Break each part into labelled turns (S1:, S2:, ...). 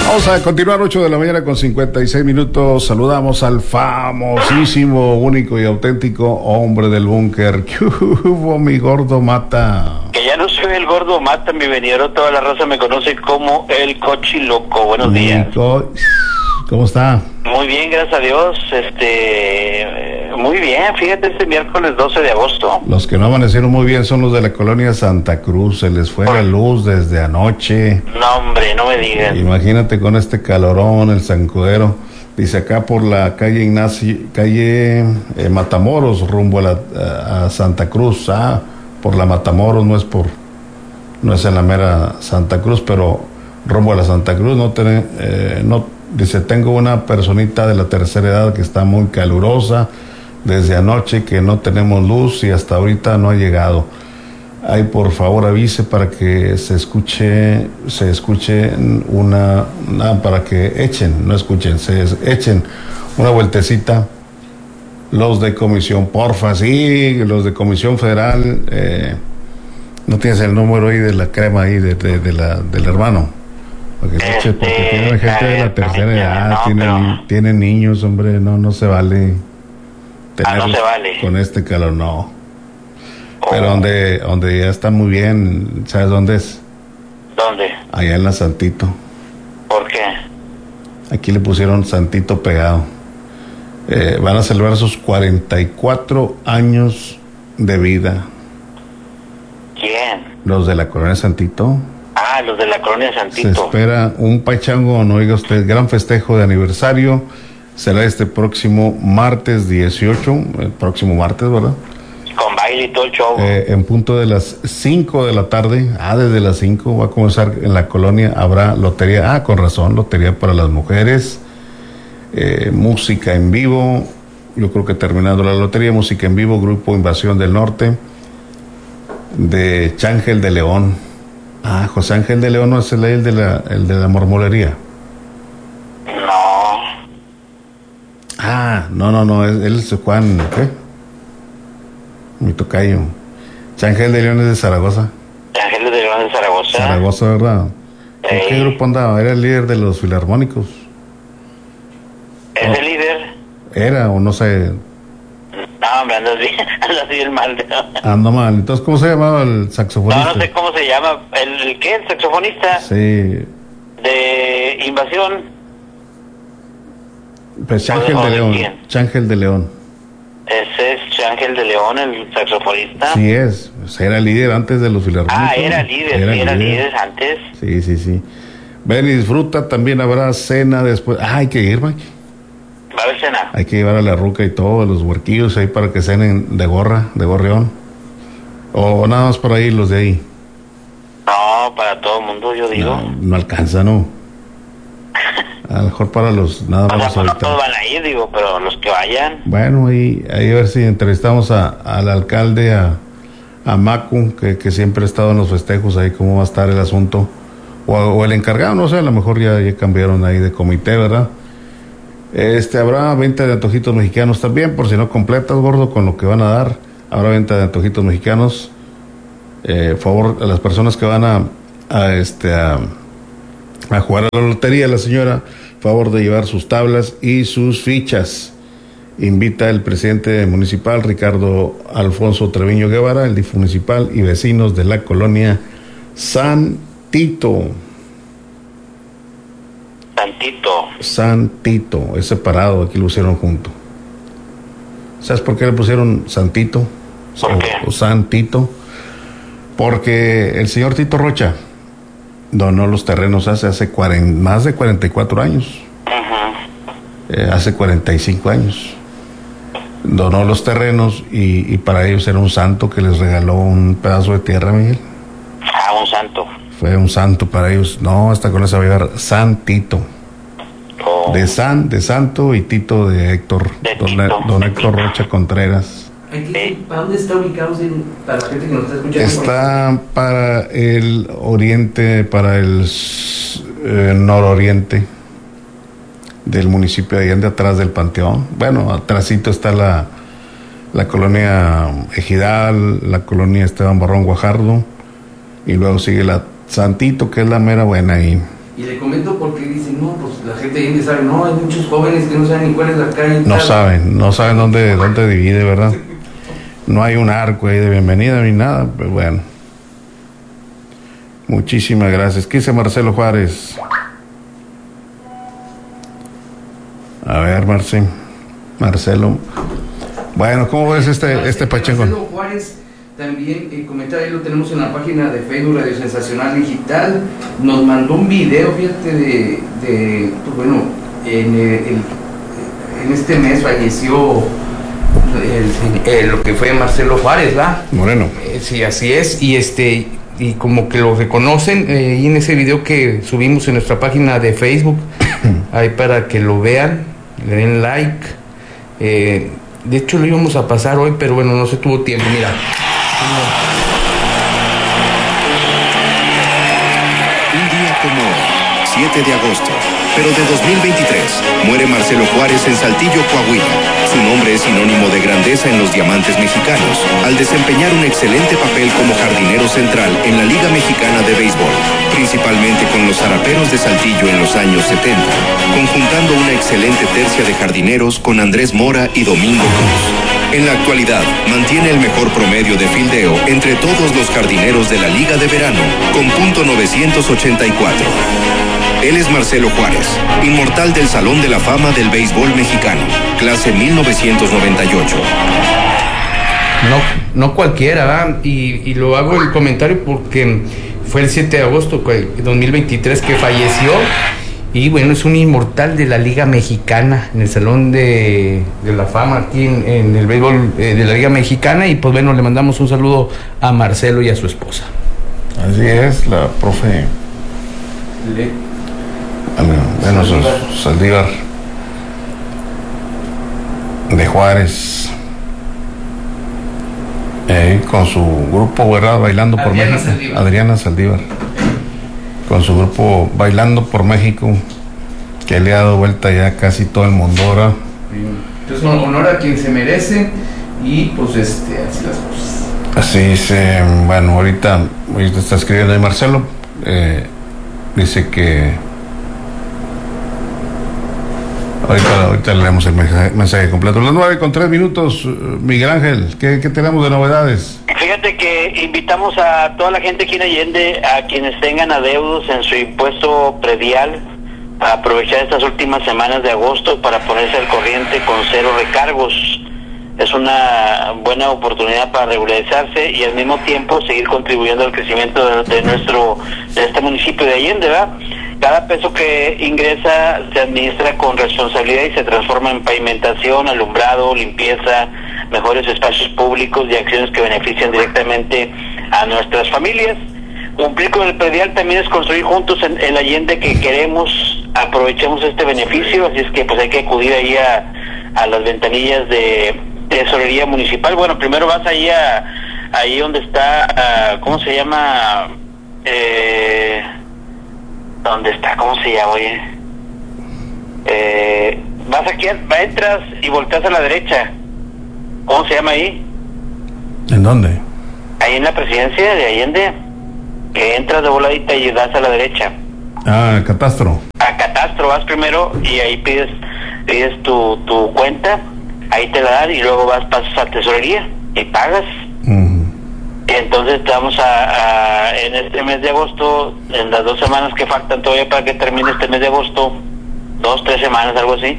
S1: Vamos a continuar 8 de la mañana con 56 minutos. Saludamos al famosísimo, único y auténtico hombre del búnker. ¿Qué hubo, mi gordo Mata?
S2: Que ya no soy el gordo Mata, mi venidero, toda la raza me conoce como el Cochiloco. Buenos días.
S1: ¿Cómo está?
S2: Muy bien, gracias a Dios. Muy bien, fíjate, este miércoles 12 de agosto.
S1: Los que no amanecieron muy bien son los de la colonia Santa Cruz. Se les fue la luz desde anoche.
S2: No, hombre, no me digas.
S1: Imagínate con este calorón, el zancudero. Dice acá por la calle Matamoros, rumbo a Santa Cruz. Por la Matamoros, no es en la mera Santa Cruz, pero rumbo a la Santa Cruz. Dice, tengo una personita de la tercera edad que está muy calurosa desde anoche, que no tenemos luz y hasta ahorita no ha llegado. Ay, por favor avise para que se escuche para que echen una vueltecita los de comisión, porfa. Sí, los de comisión federal. No tienes el número ahí de la crema ahí del hermano, porque tiene gente de la tercera edad, tienen niños, hombre, no se vale
S2: no se vale
S1: con este calor, no. Pero donde ya está muy bien, ¿sabes dónde es?
S2: ¿Dónde?
S1: Allá en la Santito.
S2: ¿Por qué?
S1: Aquí le pusieron Santito pegado. Van a celebrar sus 44 años de vida.
S2: ¿Quién?
S1: Los de la colonia Santito.
S2: Los de la colonia Santito.
S1: Se espera un pachangón, oiga usted, gran festejo de aniversario. Será este próximo martes 18, el próximo martes, ¿verdad?
S2: Con baile y todo el show.
S1: En punto de las 5 de la tarde, desde las 5 va a comenzar en la colonia, habrá lotería, con razón, lotería para las mujeres, música en vivo, yo creo que terminando la lotería, música en vivo, Grupo Invasión del Norte, de Chángel de León. José Ángel de León no es el de la mormolería. No, él es Juan, ¿qué? Mi tocayo. Chángel de León es de Zaragoza.
S2: Chángel de León es de Zaragoza.
S1: Zaragoza, ¿verdad? ¿En qué grupo andaba? Era el líder de los filarmónicos.
S2: ¿Es el líder?
S1: Era, o no sé.
S2: No, hombre, andas bien mal.
S1: Ando mal. Entonces, ¿cómo se llamaba el saxofonista?
S2: No sé cómo se llama. ¿El qué? ¿El saxofonista?
S1: Sí.
S2: De Invasión.
S1: Pues Chángel de León. Chángel de León.
S2: ¿Ese es Chángel de León, el saxofonista?
S1: Sí es. Era líder antes de los filarmónicos.
S2: Era líder antes.
S1: Sí. Ven y disfruta. También habrá cena después. Hay que ir, Mike.
S2: ¿Va a haber cena?
S1: Hay que llevar a la ruca y todos los huerquillos ahí para que cenen de gorrión. O nada más por ahí, los de ahí.
S2: No, para todo el mundo, yo digo.
S1: No alcanza, ¿no? A lo mejor para los nada más.
S2: No todos van a ir, digo, pero los que vayan.
S1: Bueno, ahí a ver si entrevistamos al alcalde, a Macu, que siempre ha estado en los festejos, ahí cómo va a estar el asunto. O el encargado, no sé, a lo mejor ya cambiaron ahí de comité, ¿verdad? Habrá venta de antojitos mexicanos también, por si no completas, gordo, con lo que van a dar. Habrá venta de antojitos mexicanos. Favor a las personas que van a jugar a la lotería, la señora, favor de llevar sus tablas y sus fichas. Invita el presidente municipal, Ricardo Alfonso Treviño Guevara, el DIF municipal y vecinos de la colonia Santito. Santito, es separado, aquí lo pusieron junto. ¿Sabes por qué le pusieron Santito?
S2: ¿Por qué?
S1: O Santito. Porque el señor Tito Rocha donó los terrenos hace más de 44 años. Hace 45 años. Donó los terrenos y para ellos era un santo que les regaló un pedazo de tierra, Miguel.
S2: Un santo.
S1: Fue un santo para ellos. No, hasta con eso va a llegar Santito. De santo y Tito de Héctor. Don Héctor Rocha Contreras.
S3: ¿Para dónde está ubicado para la gente que nos está escuchando?
S1: Está para el oriente, para el nororiente del municipio de Allende, atrás del Panteón. Bueno, atrásito está la colonia Ejidal, la colonia Esteban Barrón Guajardo, y luego sigue la Santito, que es la mera buena ahí.
S3: Y le comento porque dicen, no, pues la gente de Allende sabe, no, hay muchos jóvenes que no saben ni cuál es la calle.
S1: No saben dónde divide, ¿verdad? No hay un arco ahí de bienvenida ni nada, pero bueno. Muchísimas gracias. ¿Qué dice Marcelo Juárez? A ver, Marcelo. Bueno, ¿cómo ves este Pacheco?
S3: Marcelo Juárez también, el comentario lo tenemos en la página de Facebook Radio Sensacional Digital. Nos mandó un video, fíjate, pues bueno, en este mes falleció lo que fue Marcelo Juárez, ¿verdad?
S1: Moreno.
S3: Sí, así es, y como que lo reconocen y en ese video que subimos en nuestra página de Facebook, ahí para que lo vean, le den like. De hecho lo íbamos a pasar hoy, pero bueno, no se tuvo tiempo, mira.
S4: Un día como hoy, 7 de agosto, pero de 2023, muere Marcelo Juárez en Saltillo, Coahuila. Su nombre es sinónimo de grandeza en los Diamantes Mexicanos, al desempeñar un excelente papel como jardinero central en la Liga Mexicana de Béisbol, principalmente con los Zaraperos de Saltillo en los años 70, conjuntando una excelente tercia de jardineros con Andrés Mora y Domingo Cruz. En la actualidad, mantiene el mejor promedio de fildeo entre todos los jardineros de la Liga de Verano, con .984. Él es Marcelo Juárez, inmortal del Salón de la Fama del Béisbol Mexicano, clase 1998.
S3: No cualquiera, ¿verdad? Y lo hago el comentario porque fue el 7 de agosto de 2023 que falleció. Y bueno, es un inmortal de la Liga Mexicana, en el Salón de la Fama, aquí en el béisbol de la Liga Mexicana. Y pues bueno, le mandamos un saludo a Marcelo y a su esposa.
S1: Así es, la profe Saldívar de Juárez, con su grupo, ¿verdad? Bailando por México. Adriana Saldívar, con su grupo Bailando por México, que le ha dado vuelta ya casi todo el mundo ahora.
S3: Entonces, honor a quien se merece y pues así las cosas.
S1: Así es. Bueno, ahorita está escribiendo ahí Marcelo, dice que ahorita leemos el mensaje completo. Las 9:03, Miguel Ángel, ¿qué tenemos de novedades?
S2: Fíjate que invitamos a toda la gente aquí en Allende, a quienes tengan adeudos en su impuesto predial, a aprovechar estas últimas semanas de agosto para ponerse al corriente con 0 recargos. Es una buena oportunidad para regularizarse y al mismo tiempo seguir contribuyendo al crecimiento de este municipio de Allende, ¿verdad? Cada peso que ingresa se administra con responsabilidad y se transforma en pavimentación, alumbrado, limpieza, mejores espacios públicos y acciones que benefician directamente a nuestras familias. Cumplir con el predial también es construir juntos el Allende que queremos. Aprovechemos este beneficio, así es que pues hay que acudir ahí a las ventanillas de tesorería municipal. Bueno, primero vas ahí ahí donde está, ¿cómo se llama? ¿Dónde está? ¿Cómo se llama? Oye, vas aquí, entras y volteas a la derecha. ¿Cómo se llama ahí?
S1: ¿En dónde?
S2: Ahí en la presidencia de Allende, que entras de voladita y das a la derecha.
S1: Ah, Catastro.
S2: A Catastro vas primero y ahí pides tu cuenta, ahí te la dan y luego pasas a tesorería y pagas. Entonces vamos en este mes de agosto, en las 2 semanas que faltan todavía para que termine este mes de agosto, 2-3 semanas, algo así,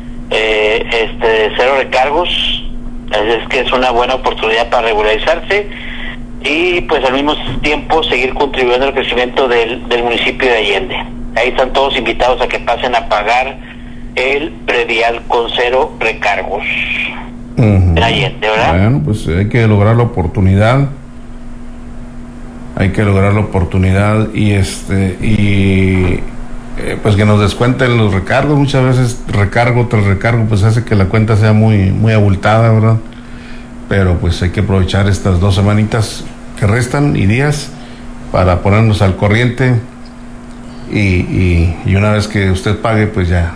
S2: 0 recargos. Es que es una buena oportunidad para regularizarse y pues al mismo tiempo seguir contribuyendo al crecimiento del municipio de Allende. Ahí están todos invitados a que pasen a pagar el predial con 0 recargos en Allende, ¿verdad?
S1: Bueno, pues hay que lograr la oportunidad. Hay que lograr la oportunidad y pues que nos descuenten los recargos. Muchas veces recargo tras recargo pues hace que la cuenta sea muy abultada, ¿verdad? Pero pues hay que aprovechar estas 2 semanitas que restan y días para ponernos al corriente y una vez que usted pague pues ya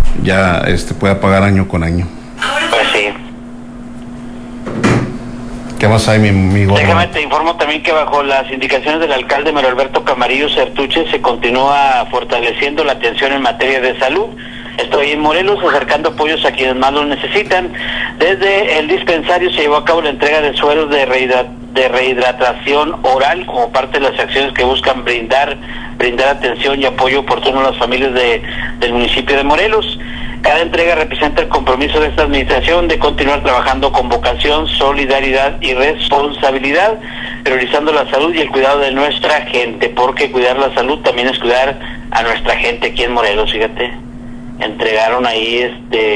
S1: pueda pagar año con año.
S2: Pues sí.
S1: ¿Qué más hay, mi gordo?
S2: Déjame te informo también que bajo las indicaciones del alcalde Mario Alberto Camarillo Certuche se continúa fortaleciendo la atención en materia de salud. Estoy en Morelos acercando apoyos a quienes más lo necesitan. Desde el dispensario se llevó a cabo la entrega de sueros de rehidratación oral como parte de las acciones que buscan brindar atención y apoyo oportuno a las familias del municipio de Morelos. Cada entrega representa el compromiso de esta administración de continuar trabajando con vocación, solidaridad y responsabilidad, priorizando la salud y el cuidado de nuestra gente, porque cuidar la salud también es cuidar a nuestra gente aquí en Morelos. Fíjate, entregaron ahí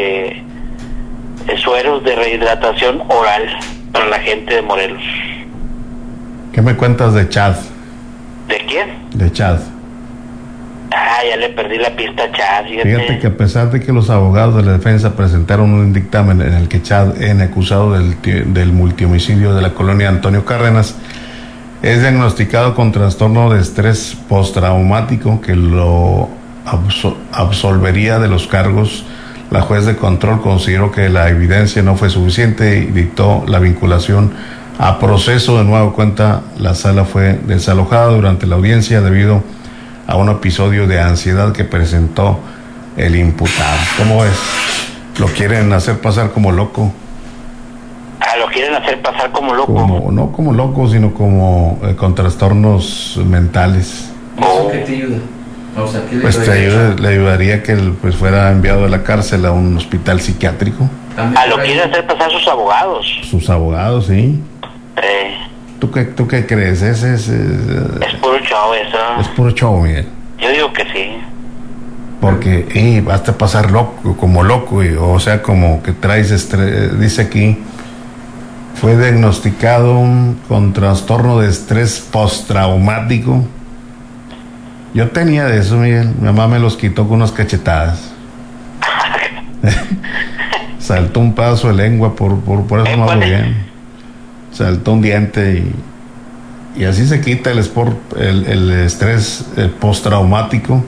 S2: sueros de rehidratación oral para la gente de Morelos.
S1: ¿Qué me cuentas de Chad?
S2: ¿De quién?
S1: De Chad.
S2: Ya le perdí la pista a Chad.
S1: Fíjate que a pesar de que los abogados de la defensa presentaron un dictamen en el que Chad N., acusado del multihomicidio de la colonia Antonio Cárdenas, es diagnosticado con trastorno de estrés postraumático que lo absolvería de los cargos, la juez de control consideró que la evidencia no fue suficiente y dictó la vinculación a proceso. De nuevo cuenta, la sala fue desalojada durante la audiencia debido a un episodio de ansiedad que presentó el imputado. ¿Cómo es? Lo quieren hacer pasar como loco.
S2: Lo quieren hacer pasar como loco.
S1: No como loco, sino como con trastornos mentales.
S3: ¿Eso qué te ayuda? O sea, ¿qué
S1: le ayudaría que él pues fuera enviado a la cárcel, a un hospital psiquiátrico.
S2: Lo quieren hacer pasar sus abogados.
S1: Sus abogados, sí. ¿Tú qué crees? Es
S2: puro show eso.
S1: Es puro show, Miguel.
S2: Yo digo que sí.
S1: Porque basta pasar loco, como loco, o sea, como que traes estrés. Dice aquí, fue diagnosticado con trastorno de estrés postraumático. Yo tenía de eso, Miguel. Mi mamá me los quitó con unas cachetadas. Saltó un pedazo de lengua, por eso no hablo bien. Saltó un diente y así se quita el estrés postraumático.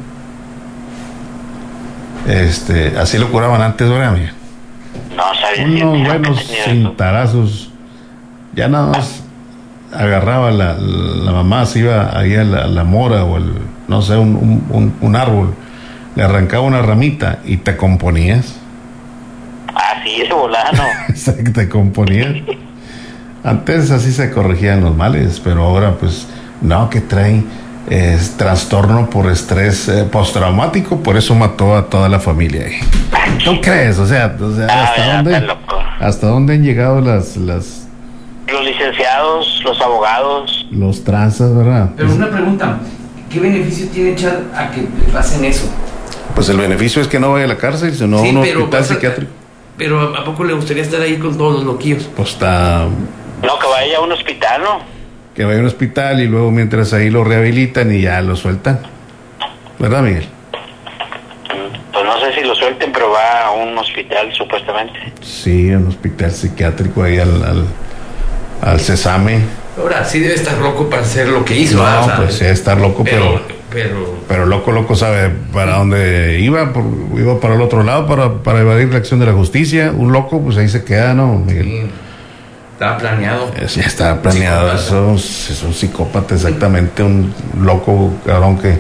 S1: Así lo curaban antes, ¿verdad, Miguel?
S2: No sabía.
S1: Unos buenos cintarazos. Ya nada más agarraba la mamá, se iba ahí a la mora o no sé, un árbol, le arrancaba una ramita y te componías.
S2: Sí, ese volano.
S1: Te componías. Antes así se corregían los males, pero ahora pues no, que trae trastorno por estrés postraumático, por eso mató a toda la familia. ¿Tú crees? O sea ¿hasta dónde han llegado los
S2: licenciados, los abogados,
S1: los tranzas, verdad?
S3: Pero una pregunta, ¿qué beneficio tiene Chad a que le pasen eso?
S1: Pues el beneficio es que no vaya a la cárcel, sino a un hospital psiquiátrico.
S3: Pero ¿a poco le gustaría estar ahí con todos los loquillos?
S1: Pues está...
S2: No, que vaya a un hospital, ¿no?
S1: Que vaya a un hospital y luego mientras ahí lo rehabilitan y ya lo sueltan. ¿Verdad, Miguel?
S2: Pues no sé si lo suelten, pero va a un hospital supuestamente.
S1: Sí, un hospital psiquiátrico ahí al Cesame.
S3: Ahora sí debe estar loco para hacer lo que hizo.
S1: No, pues sí debe estar loco, pero loco sabe para dónde iba. Iba para el otro lado para evadir la acción de la justicia. Un loco, pues ahí se queda, ¿no, Miguel?
S3: Sí. Estaba planeado.
S1: Sí, estaba planeado. Eso es un psicópata, exactamente. Un loco, cabrón, que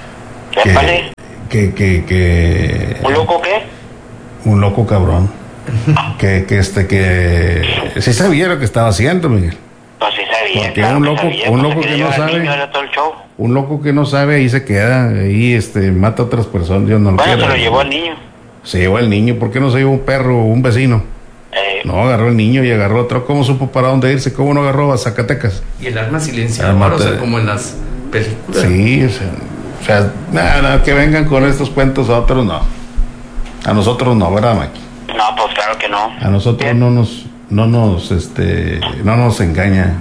S2: ¿Un loco qué?
S1: Un loco cabrón. que sí sabía lo que estaba haciendo, Miguel.
S2: Pues sí sabía.
S1: Porque un loco que no sabe. Un loco que no sabe, ahí se queda, ahí mata a otras personas. Dios no lo quiera.
S2: Se lo llevó al niño.
S1: Se llevó al niño. ¿Por qué no se llevó un perro o un vecino? No, agarró el niño y agarró otro. ¿Cómo supo para dónde irse? ¿Cómo no agarró a Zacatecas?
S3: Y el arma silenciadora, o sea, como en las películas.
S1: Sí, o sea, nada, que vengan con estos cuentos, a otros no. A nosotros no, ¿verdad, Mike?
S2: No, pues claro que no.
S1: A nosotros no nos engaña.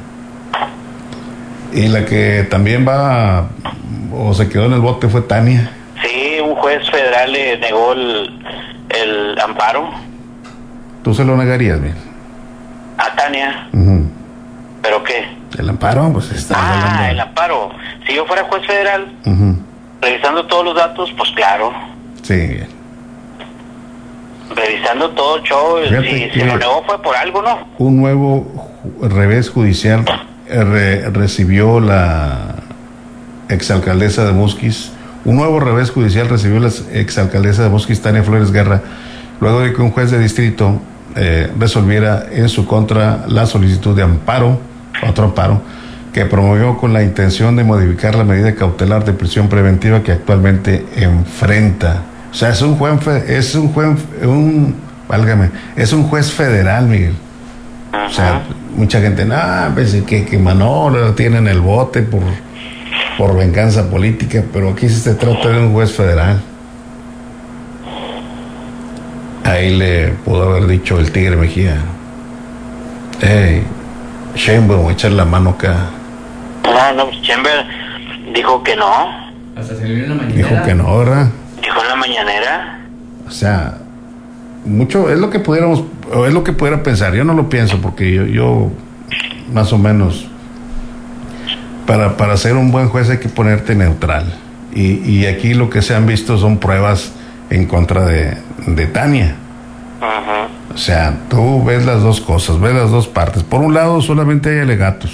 S1: Y la que también va o se quedó en el bote fue Tania.
S2: Sí, un juez federal le negó el amparo.
S1: ¿Tú se lo negarías, bien?
S2: A Tania.
S1: Uh-huh.
S2: ¿Pero qué?
S1: El amparo, pues está.
S2: El amparo. Si yo fuera juez federal,
S1: uh-huh,
S2: revisando todos los datos, pues claro.
S1: Sí, bien.
S2: Revisando todo el show, si se lo negó fue por algo, ¿no?
S1: Un nuevo revés judicial recibió la exalcaldesa de Musquis. Un nuevo revés judicial recibió la exalcaldesa de Musquis, Tania Flores Guerra, luego de que un juez de distrito resolviera en su contra la solicitud de otro amparo, que promovió con la intención de modificar la medida cautelar de prisión preventiva que actualmente enfrenta. O sea, es un juez federal, Miguel. O sea, mucha gente, pues que Manolo tiene en el bote por venganza política, pero aquí se trata de un juez federal. Ahí le pudo haber dicho el Tigre Mejía: hey, Sheinbaum, echar la mano acá.
S2: No, Sheinbaum dijo que no.
S3: Hasta se vio en la mañanera.
S1: Dijo que no, ¿verdad?
S2: Dijo en la mañanera.
S1: O sea, mucho es lo que pudiera pensar. Yo no lo pienso porque yo más o menos, para ser un buen juez hay que ponerte neutral. Y aquí lo que se han visto son pruebas en contra de Tania.
S2: Uh-huh.
S1: O sea, tú ves las dos cosas, ves las dos partes. Por un lado, solamente hay alegatos.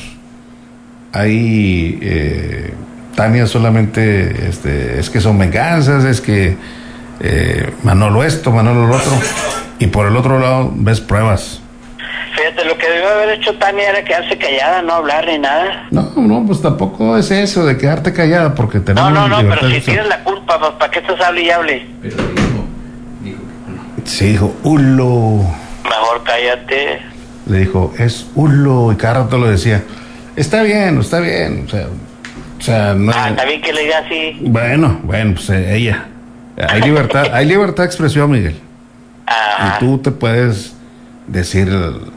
S1: Hay Tania solamente es que son venganzas, es que Manolo esto, Manolo lo otro. Y por el otro lado ves pruebas.
S2: Fíjate, lo que debió haber hecho Tania era quedarse callada, no hablar ni nada.
S1: No, pues tampoco es eso de quedarte callada, porque tenemos
S2: No, pero si tienes la culpa, pues ¿para qué estás hable y hable?
S3: Pero dijo que no.
S1: Sí, dijo, hulo.
S2: Mejor cállate.
S1: Le dijo, es hulo, y cada rato lo decía. Está bien. O sea, no.
S2: Está bien que le diga así.
S1: Bueno, pues ella. Hay libertad de expresión, Miguel. Y tú te puedes decir,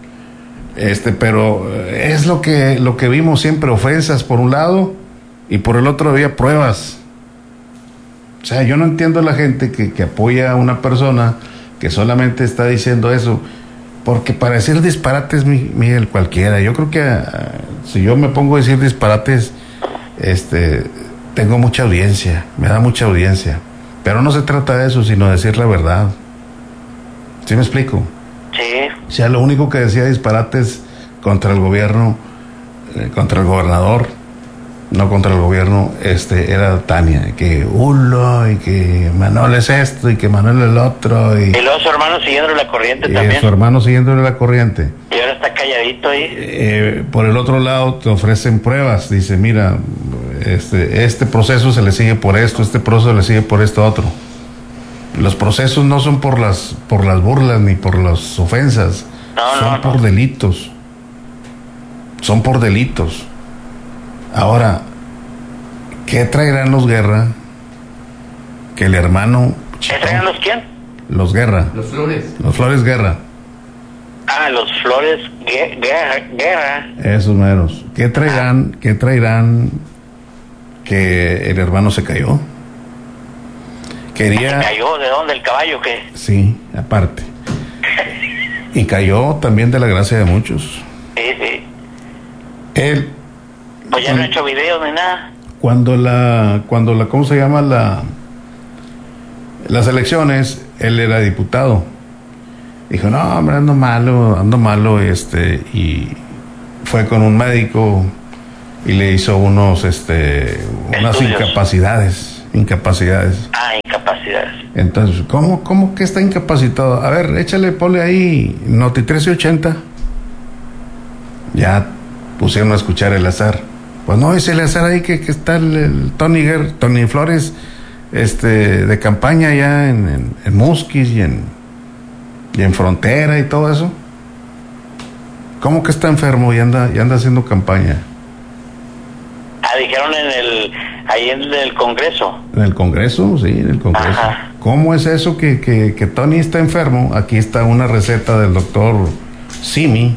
S1: pero es lo que vimos siempre, ofensas por un lado y por el otro había pruebas. O sea, yo no entiendo a la gente que apoya a una persona que solamente está diciendo eso, porque para decir disparates, Miguel, cualquiera. Yo creo que si yo me pongo a decir disparates, tengo mucha audiencia, me da mucha audiencia, pero no se trata de eso, sino de decir la verdad. ¿Sí me explico?
S2: Sí.
S1: O sea, lo único que decía disparates contra el gobierno, contra el gobernador, no contra el gobierno, era Tania, que y que Manuel es esto y que Manuel es el otro. Y
S2: luego su hermano siguiéndole la corriente también.
S1: Su hermano siguiéndole la corriente.
S2: Y ahora está calladito ahí.
S1: Por el otro lado te ofrecen pruebas, dice, mira, este proceso se le sigue por esto, este proceso le sigue por esto otro. Los procesos no son por las burlas ni por las ofensas, son por delitos. Son por delitos. Ahora, ¿qué traerán los Guerra? Que el hermano...
S2: ¿Qué traerán los quién?
S1: Los Guerra.
S3: Los Flores.
S1: Los Flores Guerra.
S2: Los Flores Guerra.
S1: Esos meros. ¿Qué traerán que el hermano se cayó?
S2: ¿Se cayó? ¿De dónde? ¿El caballo qué?
S1: Sí, aparte. Y cayó también de la gracia de muchos.
S2: Sí.
S1: Él...
S2: Pues ya no he hecho videos ni nada.
S1: Cuando la ¿cómo se llama? Las elecciones, él era diputado. Dijo, no, hombre, ando malo, y fue con un médico y le hizo unas incapacidades. Incapacidades. Entonces, ¿cómo que está incapacitado? A ver,
S2: ponle
S1: ahí Noti 1380. Ya pusieron a escuchar el azar. Pues no, es el azar ahí que está el Tony Flores, de campaña ya en Musquis y en Frontera y todo eso. ¿Cómo que está enfermo y anda haciendo campaña?
S2: Dijeron ahí en el Congreso.
S1: En el Congreso, sí, en el Congreso.
S2: Ajá.
S1: ¿Cómo es eso que Tony está enfermo? Aquí está una receta del doctor Simi.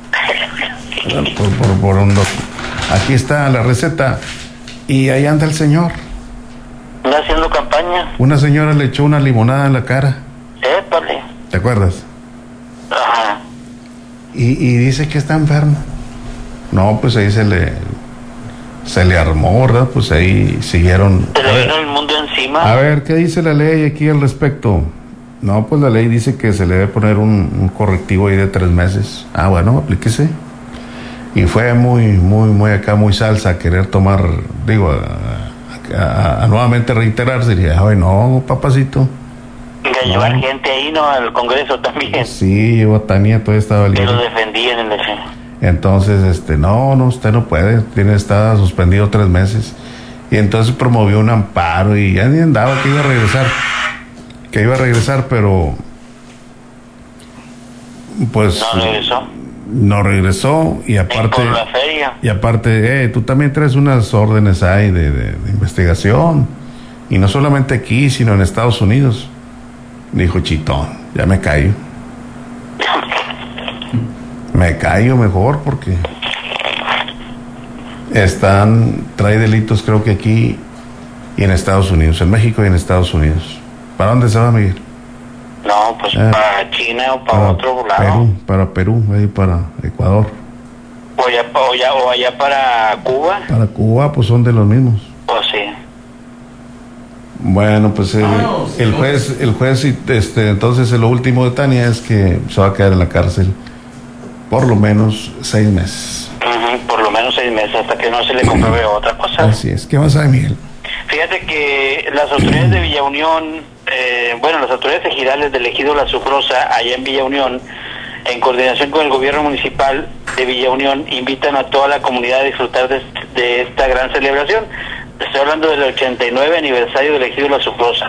S1: por un doctor. Aquí está la receta. Y ahí anda el señor.
S2: ¿Anda haciendo campaña?
S1: Una señora le echó una limonada en la cara.
S2: Épale.
S1: ¿Te acuerdas?
S2: Ajá.
S1: Y dice que está enfermo. No, pues ahí se le armó, ¿verdad? Pues ahí siguieron.
S2: Se le vino el mundo encima.
S1: A ver, ¿qué dice la ley aquí al respecto? No, pues la ley dice que se le debe poner un correctivo ahí de 3 meses. Bueno, aplíquese. Y fue muy acá, muy salsa, querer tomar, digo, a nuevamente reiterarse. Y dije, ay, no, papacito.
S2: De llevar gente ahí, ¿no? Al Congreso también.
S1: Sí, yo, Tania, todavía estaba
S2: Que
S1: libre.
S2: lo defendían en el...
S1: Entonces, no, usted no puede, está suspendido 3 meses. Y entonces promovió un amparo y ya ni andaba que iba a regresar, pero pues no regresó y aparte
S2: por la feria.
S1: Y aparte, tú también traes unas órdenes ahí de investigación, y no solamente aquí, sino en Estados Unidos. Dijo Chitón, ya me callo. Me callo mejor porque trae delitos, creo que aquí y en Estados Unidos, en México y en Estados Unidos. ¿Para dónde se va, Miguel?
S2: No, pues para China o para otro lado.
S1: Para Perú, ahí para Ecuador.
S2: O allá para Cuba.
S1: Para Cuba, pues son de los mismos.
S2: Pues sí.
S1: Bueno, pues el juez, entonces lo último de Tania es que se va a quedar en la cárcel por lo menos 6 meses.
S2: Por lo menos 6 meses, hasta que no se le compruebe otra cosa.
S1: Así es. ¿Qué vas a ver, Miguel?
S2: Fíjate que las autoridades de Villa Unión, las autoridades ejidales del ejido La Sufrosa, allá en Villa Unión, en coordinación con el gobierno municipal de Villa Unión, invitan a toda la comunidad a disfrutar de esta gran celebración. Estoy hablando del 89 aniversario del ejido La Sufrosa.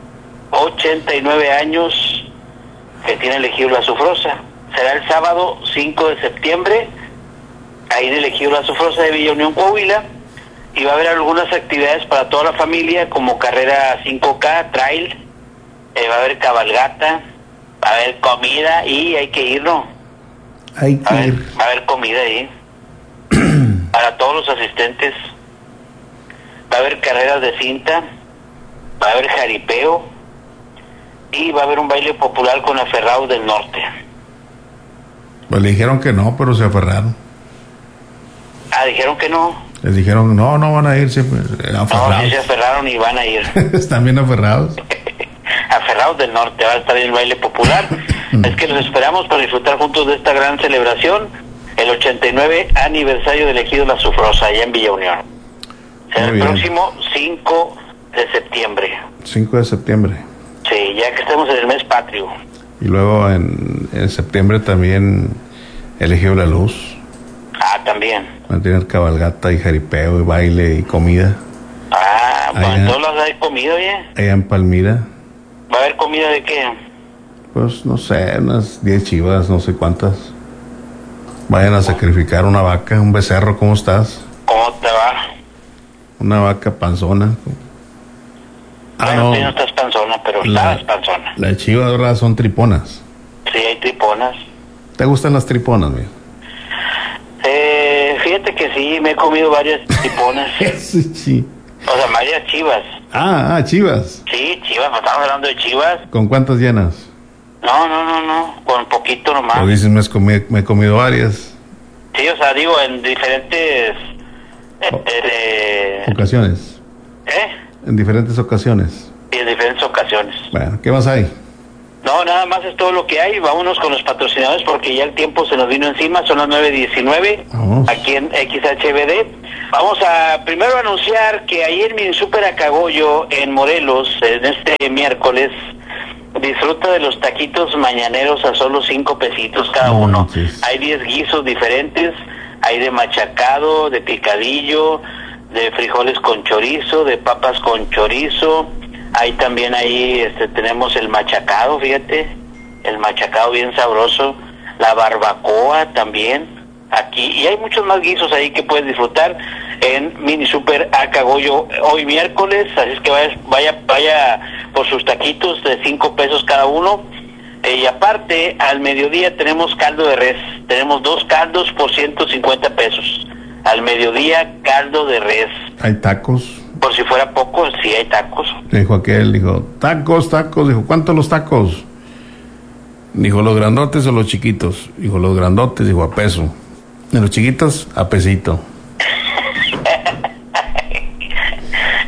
S2: 89 años que tiene el ejido La Sufrosa. Será el sábado 5 de septiembre, ahí en el ejido La Sufrosa de Villa Unión, Coahuila, y va a haber algunas actividades para toda la familia, como carrera 5K, trail, va a haber cabalgata, va a haber comida y hay que ir, ¿no? Va a haber comida ahí para todos los asistentes. Va a haber carreras de cinta, va a haber jaripeo y va a haber un baile popular con aferrados del norte.
S1: Pues le dijeron que no, pero se aferraron.
S2: Dijeron que no.
S1: Les dijeron, no van a ir, siempre aferrados.
S2: No, sí se aferraron y van a ir.
S1: ¿Están bien aferrados?
S2: Aferrados del norte, va a estar en el baile popular. Es que los esperamos para disfrutar juntos de esta gran celebración, el 89 aniversario del ejido La Sufrosa, allá en Villa Unión. Será el próximo 5 de septiembre.
S1: 5 de septiembre.
S2: Sí, ya que estamos en el mes patrio.
S1: Y luego en septiembre también el ejido La Luz.
S2: También.
S1: Va a tener cabalgata y jaripeo y baile y comida.
S2: Pues en todos lados hay comida, oye.
S1: Allá en Palmira.
S2: ¿Va a haber comida de qué?
S1: Pues no sé, unas 10 chivas, no sé cuántas. Vayan a sacrificar una vaca, un becerro, ¿cómo estás?
S2: ¿Cómo te va?
S1: Una vaca panzona.
S2: No estás panzona, pero estás panzona.
S1: Las chivas ahora son triponas.
S2: Sí, hay triponas.
S1: ¿Te gustan las triponas, mío?
S2: Fíjate que sí, me he comido varias triponas.
S1: Sí.
S2: O sea, varias chivas.
S1: Chivas.
S2: Sí, chivas, estamos hablando de chivas.
S1: ¿Con cuántas llenas?
S2: No, con poquito nomás.
S1: Lo dices, me he comido varias.
S2: Sí, o sea, digo, en diferentes...
S1: ocasiones. En diferentes ocasiones.
S2: Sí, en diferentes ocasiones.
S1: Bueno, ¿qué más hay?
S2: No, nada más es todo lo que hay. Vámonos con los patrocinadores porque ya el tiempo se nos vino encima. Son las 9:19 aquí en XHBD. Vamos a primero anunciar que ayer mi Super Acagoyo en Morelos, en este miércoles, disfruta de los taquitos mañaneros a solo 5 pesitos cada uno. Hay 10 guisos diferentes. Hay de machacado, de picadillo, de frijoles con chorizo, de papas con chorizo. Hay también ahí, tenemos el machacado, fíjate, el machacado bien sabroso, la barbacoa también, aquí, y hay muchos más guisos ahí que puedes disfrutar en Mini Super Acagoyo hoy miércoles, así es que vaya por sus taquitos de 5 pesos cada uno, y aparte, al mediodía tenemos caldo de res, tenemos 2 caldos por 150 pesos, al mediodía caldo de res.
S1: ¿Hay tacos?
S2: Por si fuera poco, sí hay tacos.
S1: Dijo aquel, tacos, dijo, ¿cuántos los tacos? Dijo, ¿los grandotes o los chiquitos? Dijo, los grandotes, dijo, a peso. De los chiquitos, a pesito.
S2: Además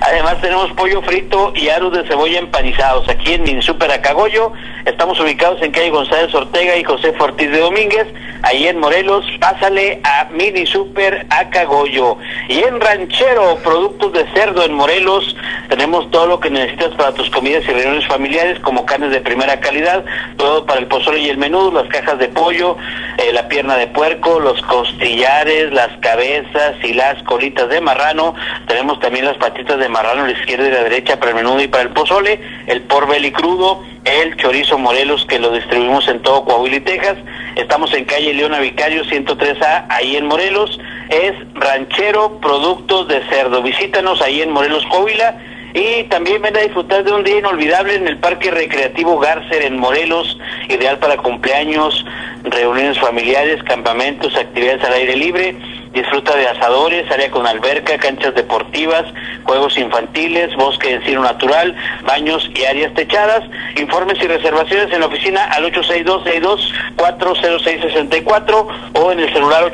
S2: tenemos pollo frito y aros de cebolla empanizados aquí en Mini Super Acagoyo. Estamos ubicados en calle González Ortega y José Ortiz de Domínguez, ahí en Morelos. Pásale a Mini Super Acagoyo. Y en Ranchero, productos de cerdo en Morelos, tenemos todo lo que necesitas para tus comidas y reuniones familiares, como carnes de primera calidad, todo para el pozole y el menudo, las cajas de pollo, la pierna de puerco, los costillares, las cabezas y las colitas de marrano. Tenemos también las patitas de marrano a la izquierda y la derecha para el menudo y para el pozole, el pork-belly crudo, el chorizo Morelos, que lo distribuimos en todo Coahuila y Texas. Estamos en calle Leona Vicario 103A, ahí en Morelos. Es Ranchero, productos de cerdo. Visítanos ahí en Morelos, Coahuila. Y también ven a disfrutar de un día inolvidable en el Parque Recreativo Garcer en Morelos, ideal para cumpleaños, reuniones familiares, campamentos, actividades al aire libre. Disfruta de asadores, área con alberca, canchas deportivas, juegos infantiles, bosque de encino natural, baños y áreas techadas. Informes y reservaciones en la oficina al 862-62-40664 o en el celular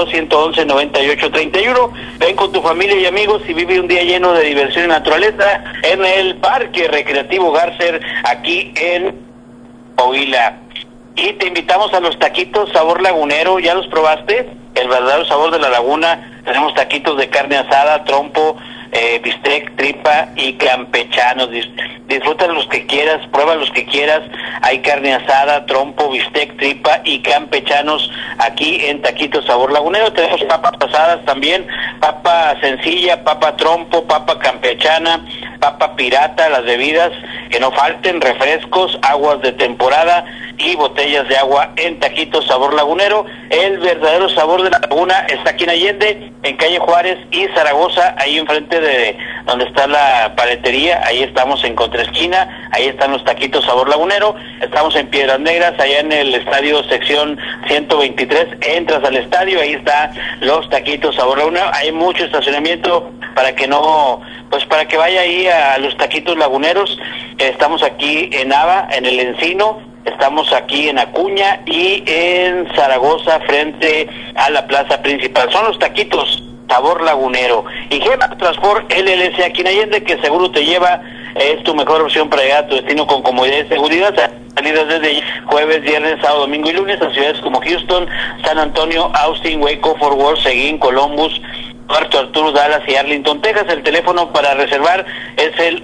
S2: 862-111-9831. Ven con tu familia y amigos y vive un día lleno de diversión y naturaleza en el Parque Recreativo Garcer, aquí en Coahuila. Y te invitamos a los taquitos sabor lagunero. ¿Ya los probaste? El verdadero sabor de la laguna. Tenemos taquitos de carne asada, trompo, bistec, tripa y campechanos. Disfruta los que quieras, prueba los que quieras. Hay carne asada, trompo, bistec, tripa y campechanos aquí en Taquitos Sabor Lagunero. Tenemos papas asadas también, papa sencilla, papa trompo, papa campechana, papa pirata, las bebidas que no falten, refrescos, aguas de temporada y botellas de agua en Taquitos Sabor Lagunero. El verdadero sabor de la laguna está aquí en Allende, en calle Juárez y Zaragoza, ahí enfrente de donde está la paletería. Ahí estamos en contraesquina, ahí están los Taquitos Sabor Lagunero. Estamos en Piedras Negras, allá en el estadio sección 123, entras al estadio, ahí está los Taquitos Sabor Lagunero. Hay mucho estacionamiento para que no, pues para que vaya ahí a los Taquitos Laguneros. Estamos aquí en Ava, en el Encino. Estamos aquí en Acuña y en Zaragoza frente a la plaza principal. Son los Taquitos Sabor Lagunero. Y Gema Transport LLC aquí en Allende, que seguro te lleva, es tu mejor opción para llegar a tu destino con comodidad y seguridad. Salidas desde jueves, viernes, sábado, domingo y lunes a ciudades como Houston, San Antonio, Austin, Waco, Fort Worth, Seguín, Columbus, Puerto Arturo, Dallas y Arlington, Texas. El teléfono para reservar es el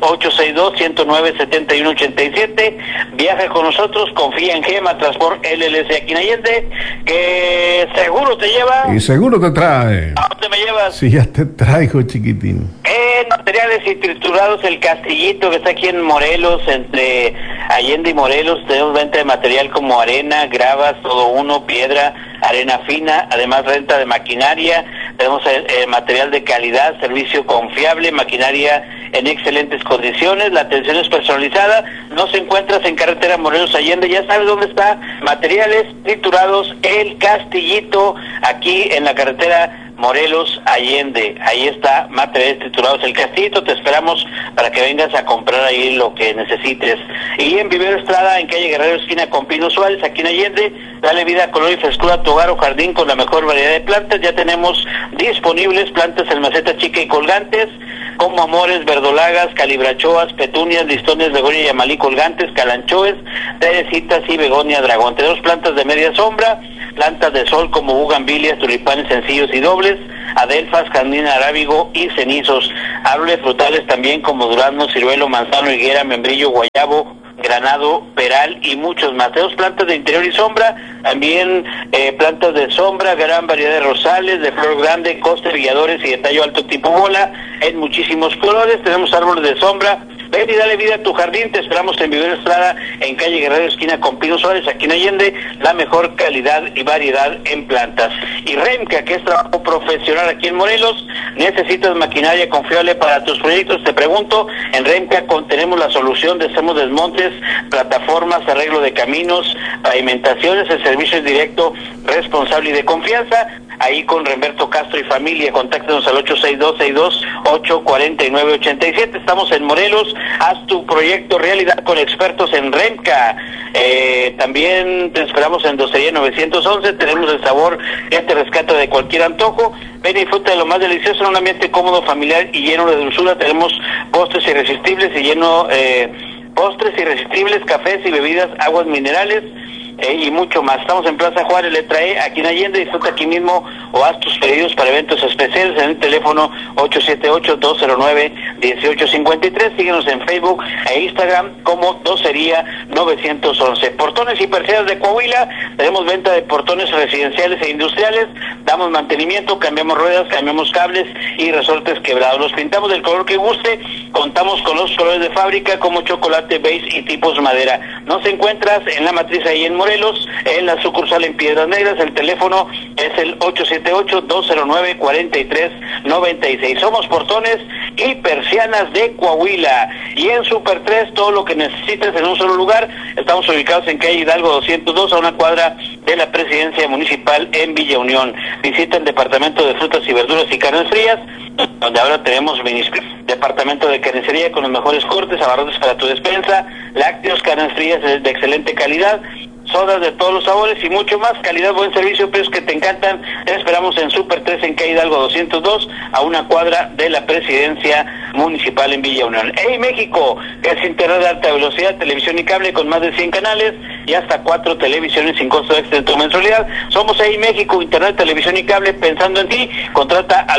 S2: 862-109-7187. Viaja con nosotros, confía en Gema Transport LLC aquí en Allende, que seguro te lleva.
S1: Y seguro te trae.
S2: ¿A dónde me llevas?
S1: Sí, ya te traigo, chiquitín.
S2: En materiales y triturados, el Castillito, que está aquí en Morelos, entre Allende y Morelos. Tenemos venta de material como arena, gravas, todo uno, piedra, arena fina, además renta de maquinaria. Tenemos material de calidad, servicio confiable, maquinaria en excelentes condiciones. La atención es personalizada. Nos encuentras en carretera Morelos Allende, ya sabes dónde está. Materiales triturados, el Castillito, aquí en la carretera Morelos Allende. Ahí está, materiales triturados, el Castillito. Te esperamos para que vengas a comprar ahí lo que necesites. Y en Vivero Estrada, en calle Guerrero, esquina con Pino Suárez, aquí en Allende, dale vida, color y frescura a tu hogar o jardín con la mejor variedad de plantas. Ya tenemos disponibles plantas en maceta chica y colgantes, como amores, verdolagas, calibrachoas, petunias, listones, begonia y amalí colgantes, calanchoes, teresitas y begonia dragón. Tenemos plantas de media sombra, plantas de sol como bugambilias, tulipanes sencillos y dobles, adelfas, jazmín arábigo y cenizos. Árboles frutales también como durazno, ciruelo, manzano, higuera, membrillo, guayabo, granado, peral y muchos más. Tenemos plantas de interior y sombra, también plantas de sombra, gran variedad de rosales, de flor grande, cóster, guiadores y de tallo alto tipo bola, en muchísimos colores. Tenemos árboles de sombra. Ven y dale vida a tu jardín. Te esperamos en Vivero Estrada, en calle Guerrero, esquina con Pino Suárez, aquí en Allende, la mejor calidad y variedad en plantas. Y Remca, que es trabajo profesional aquí en Morelos. Necesitas maquinaria confiable para tus proyectos. Te pregunto, en Remca tenemos la solución. Hacemos desmontes, plataformas, arreglo de caminos, pavimentaciones. El servicio es directo, responsable y de confianza. ahí con Remberto Castro y familia. Contáctenos al 862-62-849-87. Estamos en Morelos. Haz tu proyecto realidad con expertos en Renca. También te esperamos en Docería 911. Tenemos el sabor que te rescata de cualquier antojo. Ven y disfruta de lo más delicioso en un ambiente cómodo, familiar y lleno de dulzura. Tenemos postres irresistibles cafés y bebidas, aguas minerales y mucho más. Estamos en Plaza Juárez, letra E, aquí en Allende. Disfruta aquí mismo o haz tus pedidos para eventos especiales en el teléfono 878-209-1853. Síguenos en Facebook e Instagram como Docería 911. Portones y persianas de Coahuila. Tenemos venta de portones residenciales e industriales. Damos mantenimiento, cambiamos ruedas, cambiamos cables y resortes quebrados. Los pintamos del color que guste. Contamos con los colores de fábrica como chocolate, beige y tipos madera. Nos encuentras en la matriz ahí en Morelos, en la sucursal en Piedras Negras. El teléfono es el 878-209-4396. Somos portones y persianas de Coahuila. Y en Super 3, todo lo que necesites en un solo lugar. Estamos ubicados en calle Hidalgo 202, a una cuadra de la Presidencia Municipal en Villa Unión. Visita el departamento de frutas y verduras y carnes frías, donde ahora tenemos departamento de carnicería con los mejores cortes, abarrotes para tu despensa, lácteos, carnes frías de excelente calidad, sodas de todos los sabores y mucho más. Calidad, buen servicio, precios que te encantan. Te esperamos en Super 3 en calle Hidalgo 202, a una cuadra de la Presidencia Municipal en Villa Unión. Hey México, que es internet de alta velocidad, televisión y cable con más de 100 canales y hasta 4 televisiones sin costo extra en tu mensualidad. Somos Hey México, internet, televisión y cable, pensando en ti. Contrata al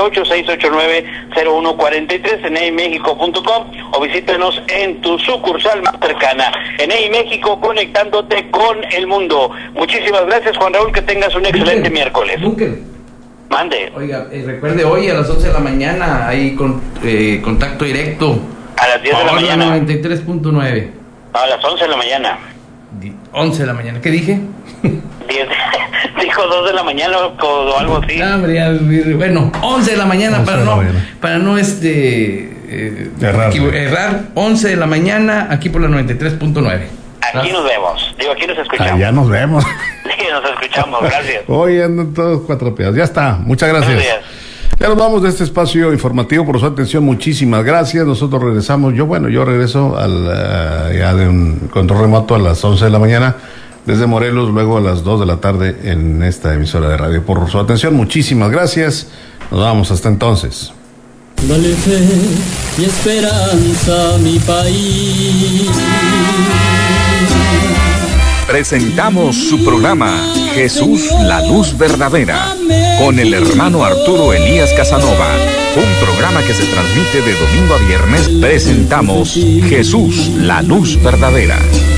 S2: 878-689-0143 en heymexico.com o visítanos en tu sucursal más cercana. En Hey México, conectándote con el mundo. Muchísimas gracias, Juan Raúl, que tengas un excelente miércoles. Mande.
S3: Oiga, recuerde, hoy a las 11 de la mañana hay contacto directo.
S2: A las 10 de la mañana.
S3: 93.9.
S2: A las 11 de la mañana.
S3: 11 de la mañana, ¿qué dije?
S2: 10. Dijo 2 de la mañana o algo así.
S3: No, hombre, bueno, 11 de la mañana para no errar. 11 de la mañana aquí por la 93.9.
S2: Aquí nos vemos. Aquí nos escuchamos.
S1: Allá nos vemos.
S2: Sí, nos escuchamos. Gracias.
S1: Hoy andan todos cuatropeados. Ya está. Muchas gracias. Ya nos vamos de este espacio informativo. Por su atención, muchísimas gracias. Nosotros regresamos. Yo regreso ya de un control remoto a las 11 de la mañana desde Morelos, luego a las 2 de la tarde en esta emisora de radio. Por su atención, muchísimas gracias. Nos vamos hasta entonces.
S5: Dale fe y esperanza a mi país.
S6: Presentamos su programa Jesús, la luz verdadera, con el hermano Arturo Elías Casanova. Un programa que se transmite de domingo a viernes. Presentamos Jesús, la luz verdadera.